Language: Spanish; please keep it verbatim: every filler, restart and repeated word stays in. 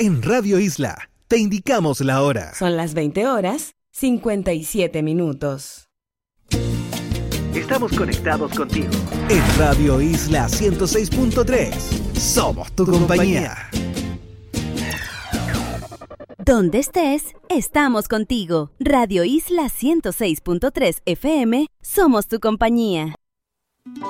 En Radio Isla te indicamos la hora. Son las veinte horas, cincuenta y siete minutos. Estamos conectados contigo. En Radio Isla ciento seis punto tres. Somos tu compañía. Donde estés, estamos contigo. Radio Isla ciento seis punto tres F M, somos tu compañía.